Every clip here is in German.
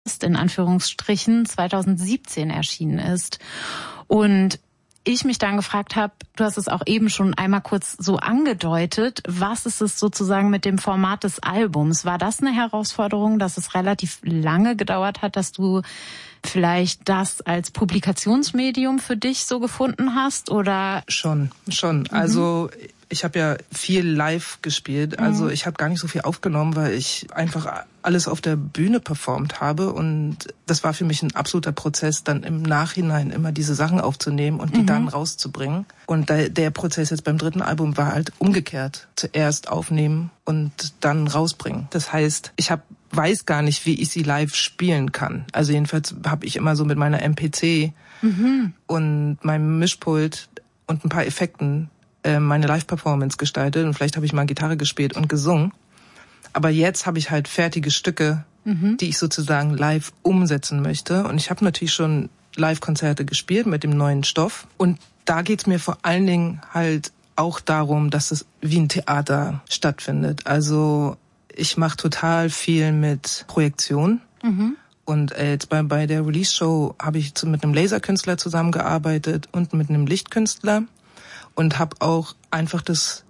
in Anführungsstrichen 2017 erschienen ist. Und ich mich dann gefragt habe, du hast es auch eben schon einmal kurz so angedeutet, was ist es sozusagen mit dem Format des Albums? War das eine Herausforderung, dass es relativ lange gedauert hat, dass du vielleicht das als Publikationsmedium für dich so gefunden hast, oder? Schon. Also ich habe ja viel live gespielt, also ich habe gar nicht so viel aufgenommen, weil ich einfach alles auf der Bühne performt habe, und das war für mich ein absoluter Prozess, dann im Nachhinein immer diese Sachen aufzunehmen und die dann rauszubringen. Und der Prozess jetzt beim dritten Album war halt umgekehrt. Zuerst aufnehmen und dann rausbringen. Das heißt, ich weiß gar nicht, wie ich sie live spielen kann. Also jedenfalls habe ich immer so mit meiner MPC und meinem Mischpult und ein paar Effekten meine Live-Performance gestaltet, und vielleicht habe ich mal Gitarre gespielt und gesungen. Aber jetzt habe ich halt fertige Stücke, die ich sozusagen live umsetzen möchte. Und ich habe natürlich schon Live-Konzerte gespielt mit dem neuen Stoff. Und da geht's mir vor allen Dingen halt auch darum, dass es wie ein Theater stattfindet. Also ich mache total viel mit Projektion. Und jetzt bei der Release-Show habe ich mit einem Laserkünstler zusammengearbeitet und mit einem Lichtkünstler. Und habe auch einfach das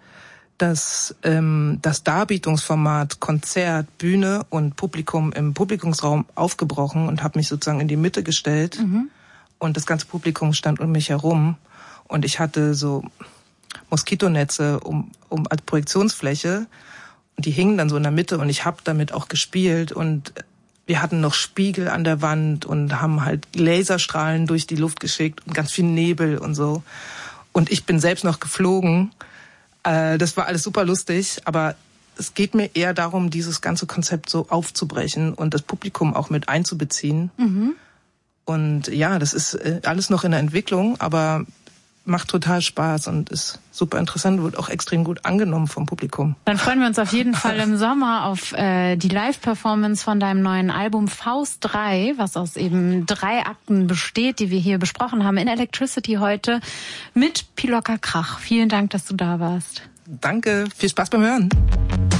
Darbietungsformat Konzert, Bühne und Publikum im Publikumsraum aufgebrochen und habe mich sozusagen in die Mitte gestellt. Und das ganze Publikum stand um mich herum. Und ich hatte so Moskitonetze als Projektionsfläche. Und die hingen dann so in der Mitte, und ich habe damit auch gespielt. Und wir hatten noch Spiegel an der Wand und haben halt Laserstrahlen durch die Luft geschickt und ganz viel Nebel und so. Und ich bin selbst noch geflogen. Das war alles super lustig, aber es geht mir eher darum, dieses ganze Konzept so aufzubrechen und das Publikum auch mit einzubeziehen. Und ja, das ist alles noch in der Entwicklung, aber macht total Spaß und ist super interessant, wird auch extrem gut angenommen vom Publikum. Dann freuen wir uns auf jeden Fall im Sommer auf die Live-Performance von deinem neuen Album Faust 3, was aus eben 3 Akten besteht, die wir hier besprochen haben in Electricity heute mit Pilocka Krach. Vielen Dank, dass du da warst. Danke, viel Spaß beim Hören.